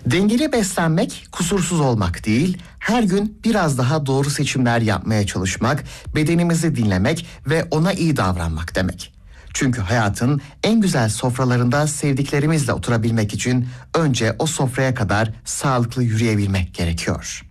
Dengeli beslenmek kusursuz olmak değil, her gün biraz daha doğru seçimler yapmaya çalışmak, bedenimizi dinlemek ve ona iyi davranmak demek. Çünkü hayatın en güzel sofralarında sevdiklerimizle oturabilmek için önce o sofraya kadar sağlıklı yürüyebilmek gerekiyor.